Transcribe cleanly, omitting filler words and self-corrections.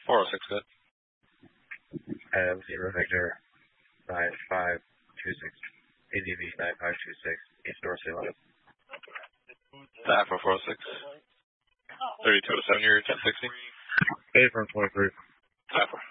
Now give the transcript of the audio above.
406, good. Zero Victor 9526. ADV 9526. East Dorsey Line. That for 406. 3207, you're 1060. Affirm 23. That for.